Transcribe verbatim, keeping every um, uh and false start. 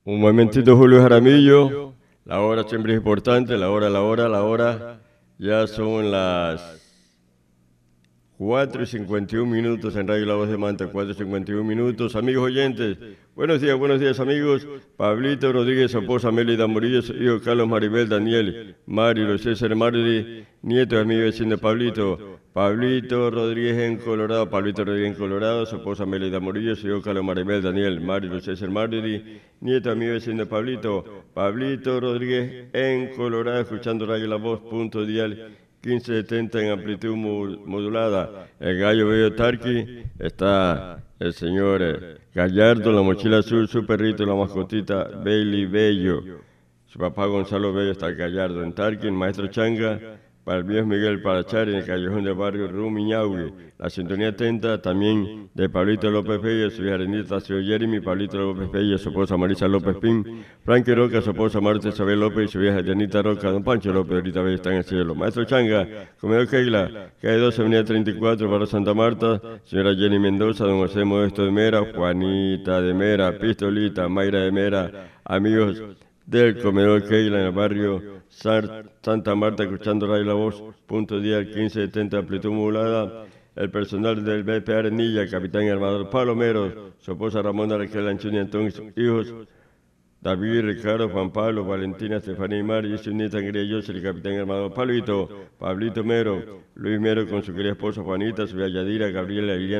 Un momentito, Julio Jaramillo. La hora siempre es importante, la hora, la hora, la hora. Ya son las cuatro y cincuenta y un minutos en Radio La Voz de Manta, cuatro y cincuenta y un minutos. Amigos oyentes, buenos días, buenos días, amigos. Pablito Rodríguez, su esposa Mélida Murillo, su hijo Carlos Maribel Daniel, Mario César Mardi, nieto de mi vecino Pablito. Pablito Rodríguez en Colorado, Pablito Rodríguez en Colorado, su esposa Mélida Murillo, su hijo Carlos Maribel Daniel, Mario César Mardi, nieto de mi vecino Pablito. Pablito Rodríguez en Colorado, escuchando Radio La Voz, punto dial quince setenta en amplitud modulada. El gallo Bello Tarqui, está el señor eh, Gallardo, la mochila azul, su perrito, la mascotita Bailey Bello. Su papá Gonzalo Bello está Gallardo en Tarqui, el maestro Changa, para el viejo Miguel Parachar en el callejón del barrio Rumiñahui. La sintonía atenta también de Pablito López Bello, su hija Renita, su Jeremy, Pablito López Bello, su esposa Marisa López Pin, Frankie Roca, su esposa Marta Isabel López y su hija Janita Roca, don Pancho López, ahorita Bello está en el cielo. Maestro Changa, comedor Keila, calle doce, avenida treinta y cuatro, barrio Santa Marta, señora Jenny Mendoza, don José Modesto de Mera, Juanita de Mera, Pistolita, Mayra de Mera, amigos del comedor Keila en el barrio Santa Marta, escuchando Radio La Voz, punto dial quince setenta, amplitud modulada. El personal del B P Arenilla, el capitán armador Palomero, su esposa Ramona Raquel Anchuni, entonces hijos David, Ricardo, Juan Pablo, Valentina, Estefanía y Mari, y su nieta Angría José, el capitán armador Pablito, Pablito Mero, Luis Mero con su querida esposa Juanita, su hija Yadira, Gabriela, Liliana.